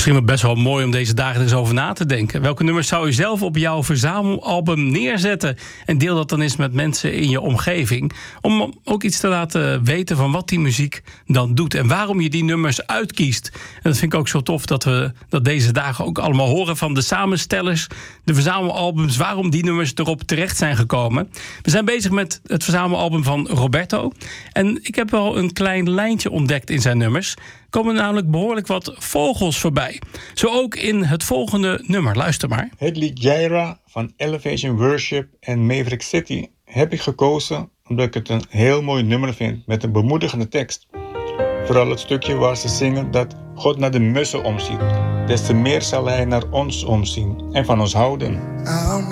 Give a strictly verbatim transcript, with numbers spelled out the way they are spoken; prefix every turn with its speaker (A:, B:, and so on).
A: Misschien wel best wel mooi om deze dagen eens over na te denken. Welke nummers zou je zelf op jouw verzamelalbum neerzetten? En deel dat dan eens met mensen in je omgeving. Om ook iets te laten weten van wat die muziek dan doet. En waarom je die nummers uitkiest. En dat vind ik ook zo tof dat we dat deze dagen ook allemaal horen van de samenstellers. De verzamelalbums, waarom die nummers erop terecht zijn gekomen. We zijn bezig met het verzamelalbum van Roberto. En ik heb wel een klein lijntje ontdekt in zijn nummers. Er komen namelijk behoorlijk wat vogels voorbij. Zo ook in het volgende nummer. Luister maar.
B: Het lied Jaira van Elevation Worship en Maverick City heb ik gekozen omdat ik het een heel mooi nummer vind met een bemoedigende tekst. Vooral het stukje waar ze zingen dat God naar de mussen omziet. Des te meer zal hij naar ons omzien en van ons houden.
C: I'll